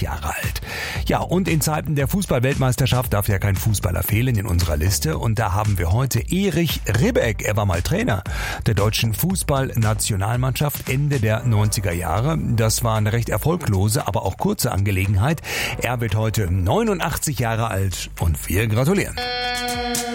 Jahre alt. Ja, und in Zeiten der Fußball-Weltmeisterschaft darf ja kein Fußballer fehlen in unserer Liste. Und da haben wir heute Erich Ribbeck. Er war mal Trainer der deutschen Fußballnationalmannschaft Ende der 90er Jahre. Das war eine recht erfolglose, aber auch kurze Angelegenheit. Er wird heute 89 Jahre alt und wir gratulieren.